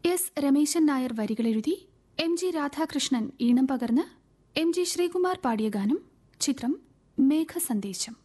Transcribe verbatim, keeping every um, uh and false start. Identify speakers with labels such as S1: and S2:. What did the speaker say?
S1: S Rameshan Nair വരികളെഴുതി M G Radhakrishnan ഈണം പകർന്ന് M G Sreekumar പാടിയ ഗാനം. ചിത്രം മേഘസന്ദേശം.